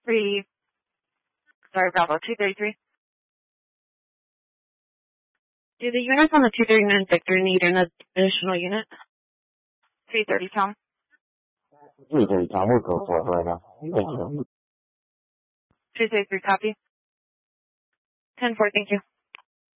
Bravo 233. Do the units on the 239 sector need an additional unit? 330 Tom. 330 Tom, we'll go for it right now. Thank you. 233 copy. 10-4, thank you.